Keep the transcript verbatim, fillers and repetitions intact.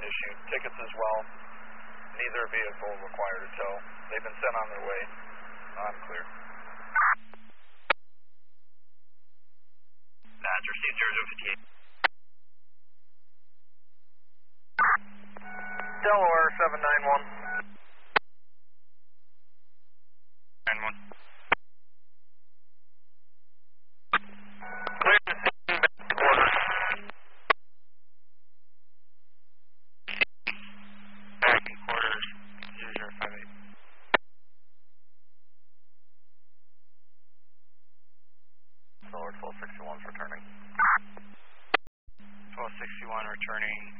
issued tickets as well. Neither vehicle required a tow. They've been sent on their way. I'm clear. That's received zero zero fifty-eight. Delaware seven nine one. nine one. Clear to sixteen back to quarters. Back in quarters zero zero five eight. Solar twelve sixty-one is returning. twelve sixty-one returning.